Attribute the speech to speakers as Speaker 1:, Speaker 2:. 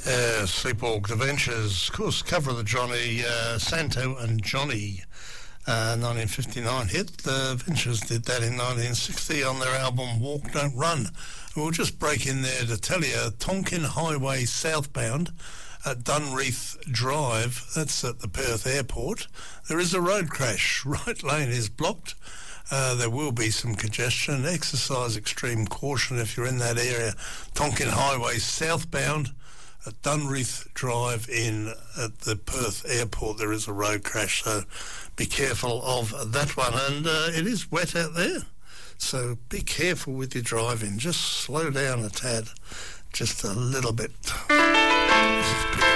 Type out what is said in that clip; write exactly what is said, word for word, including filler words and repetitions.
Speaker 1: Uh, Sleepwalk Adventures, of course, cover of the Johnny uh, Santo and Johnny uh, nineteen fifty-nine hit. The Ventures did that in nineteen sixty on their album Walk Don't Run. And we'll just break in there to tell you Tonkin Highway southbound at Dunreath Drive, that's at the Perth Airport, there is a road crash. Right lane is blocked. Uh, there will be some congestion. Exercise extreme caution if you're in that area. Tonkin Highway southbound at Dunreath Drive in at the Perth Airport, there is a road crash, so be careful of that one. And uh, it is wet out there, so be careful with your driving. Just slow down a tad, just a little bit. This is